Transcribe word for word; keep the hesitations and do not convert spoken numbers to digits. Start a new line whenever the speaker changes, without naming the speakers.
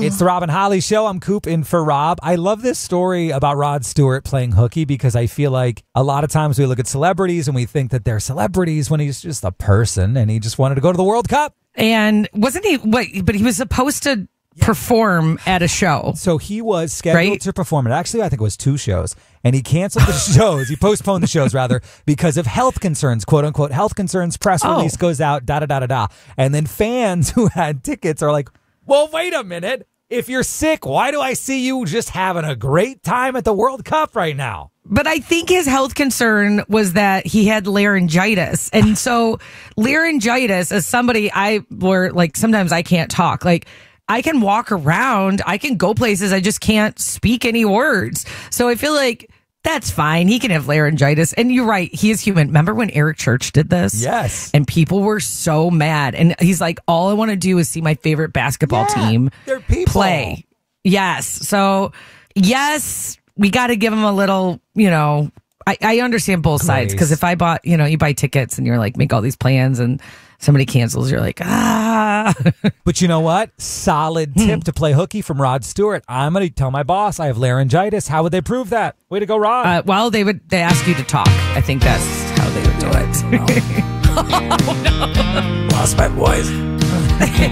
It's the Rob and Holly Show. I'm Coop in for Rob. I love this story about Rod Stewart playing hooky because I feel like a lot of times we look at celebrities and we think that they're celebrities when he's just a person and he just wanted to go to the World Cup.
And wasn't he, wait, but he was supposed to yeah. perform at a show.
So he was scheduled
right?
to perform. And actually, I think it was two shows. And he canceled the shows. He postponed the shows, rather, because of health concerns, quote unquote, health concerns. Press release oh. goes out, da da da da da. And then fans who had tickets are like, well, wait a minute. If you're sick, why do I see you just having a great time at the World Cup right now?
But I think his health concern was that he had laryngitis. And so laryngitis, as somebody I were like, sometimes I can't talk. Like, I can walk around, I can go places, I just can't speak any words. So I feel like that's fine. He can have laryngitis. And you're right, he is human. Remember when Eric Church did this?
Yes.
And people were so mad. And he's like, all I want to do is see my favorite basketball
yeah,
team
they're people.
play. Yes. So, yes, we got to give him a little, you know, I, I understand both
Grace.
sides. Because if I bought, you know, you buy tickets and you're like, make all these plans and somebody cancels, you're like, ah.
But you know what? Solid tip
hmm.
to play hooky from Rod Stewart. I'm going to tell my boss I have laryngitis. How would they prove that? Way to go, Rod.
Uh, well, they would they ask you to talk. I think that's how they would do it.
Oh, no. Lost my voice.